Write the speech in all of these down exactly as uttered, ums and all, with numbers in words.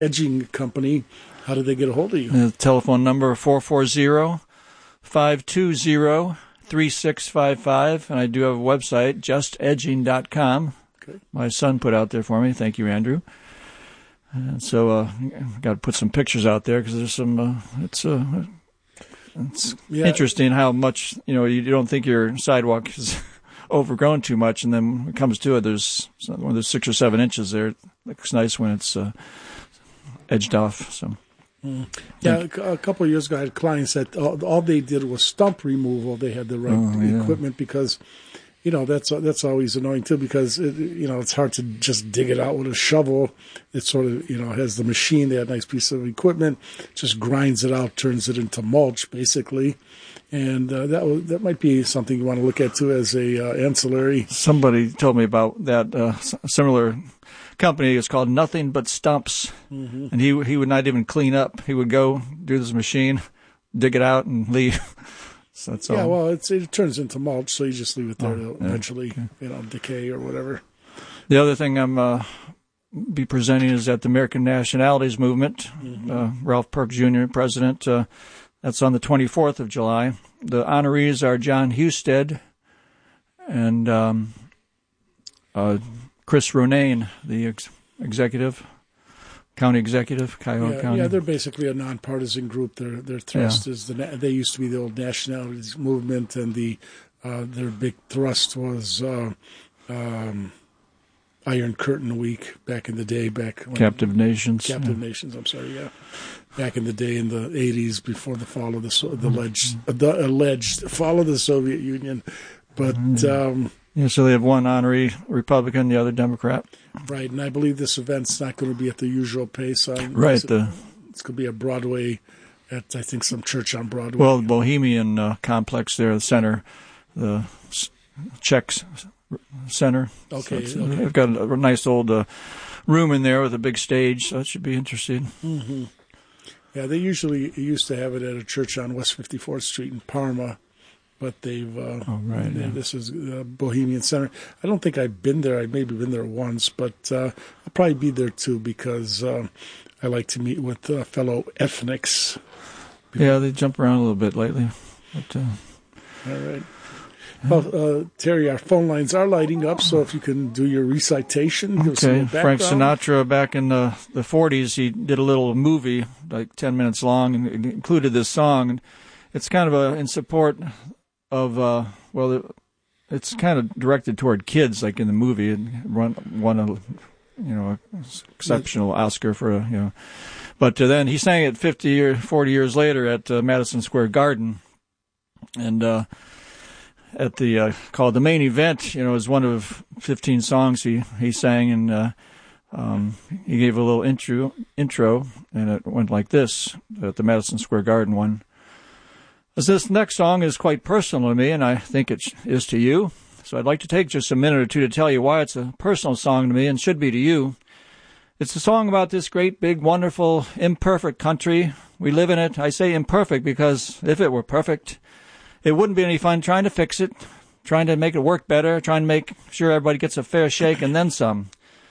Edging Company. How did they get a hold of you? The telephone number four four zero, five two zero, three six five five, and I do have a website, just edging dot com. Okay. My son put out there for me. Thank you, Andrew. And so uh, got to put some pictures out there because there's some. Uh, it's uh, it's yeah. interesting how much you know. You don't think your sidewalk is overgrown too much, and then when it comes to it, there's when there's six or seven inches there. It looks nice when it's uh, edged off. So. Mm. Yeah, a couple of years ago, I had clients that all, all they did was stump removal. They had the right oh, yeah. equipment because, you know, that's that's always annoying too because, it, you know, it's hard to just dig it out with a shovel. It sort of, you know, has the machine. They had a nice piece of equipment, just grinds it out, turns it into mulch, basically. And uh, that w- that might be something you want to look at too as a uh, ancillary. Somebody told me about that uh, similar company. It's called Nothing But Stumps, mm-hmm. and he he would not even clean up. He would go do this machine, dig it out, and leave. So that's yeah, all. well, it's, it turns into mulch, so you just leave it there oh, to yeah. eventually, okay. you know, decay or whatever. The other thing I'm uh, be presenting is at the American Nationalities Movement. Mm-hmm. Uh, Ralph Perk Junior, president. Uh, that's on the twenty-fourth of July. The honorees are John Husted and um, uh, Chris Ronayne, the ex- executive, county executive, Cuyahoga yeah, County. Yeah, they're basically a nonpartisan group. Their their thrust yeah. is the they used to be the old nationalities movement, and the uh, their big thrust was uh, um, Iron Curtain Week back in the day. Back when, Captive Nations. Captive yeah. Nations. I'm sorry. Yeah, back in the day in the eighties, before the fall of the the alleged mm-hmm. the alleged fall of the Soviet Union, but. Mm-hmm. Um, Yeah, so they have one honorary Republican, the other Democrat. Right, and I believe this event's not going to be at the usual pace. On, right. It's, the, it's going to be a Broadway, at I think some church on Broadway. Well, the Bohemian uh, complex there, the center, the Czech Center. Okay, so okay. They've got a, a nice old uh, room in there with a big stage, so it should be interesting. Mm-hmm. Yeah, they usually used to have it at a church on West fifty-fourth Street in Parma. But they've, uh, oh, right, they, yeah. this is uh, Bohemian Center. I don't think I've been there. I've maybe been there once, but uh, I'll probably be there too because uh, I like to meet with uh, fellow ethnics. Yeah, they jump around a little bit lately. But, uh, all right. Well, uh, Terry, our phone lines are lighting up, so if you can do your recitation. Give okay, us some Frank Sinatra, back in the, the forties, he did a little movie, like ten minutes long, and it included this song. It's kind of a, in support of, uh, well, it's kind of directed toward kids, like in the movie. It won, won a, you know, exceptional Oscar for, a, you know. But uh, then he sang it fifty or forty years later at uh, Madison Square Garden. And uh, at the, uh, called The Main Event, you know, is one of fifteen songs he, he sang. And uh, um, he gave a little intro, intro, and it went like this at the Madison Square Garden one. As this next song is quite personal to me, and I think it is to you, so I'd like to take just a minute or two to tell you why it's a personal song to me and should be to you. It's a song about this great, big, wonderful, imperfect country. We live in it. I say imperfect because if it were perfect, it wouldn't be any fun trying to fix it, trying to make it work better, trying to make sure everybody gets a fair shake and then some.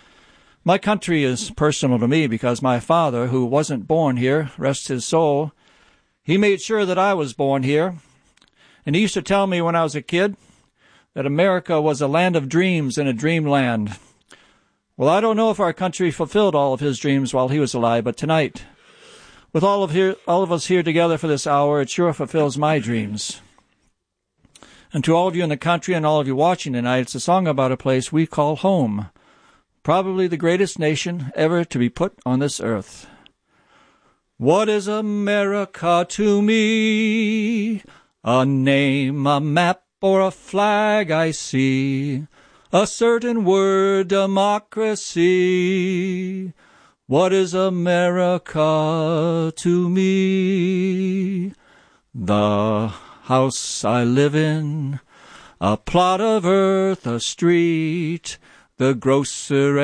My country is personal to me because my father, who wasn't born here, rest his soul, he made sure that I was born here, and he used to tell me when I was a kid that America was a land of dreams and a dreamland. Well, I don't know if our country fulfilled all of his dreams while he was alive, but tonight, with all of here, all of us here together for this hour, it sure fulfills my dreams. And to all of you in the country and all of you watching tonight, it's a song about a place we call home, probably the greatest nation ever to be put on this earth. What is America to me? A name, a map, or a flag I see. A certain word, democracy. What is America to me? The house I live in, a plot of earth, a street, the grocer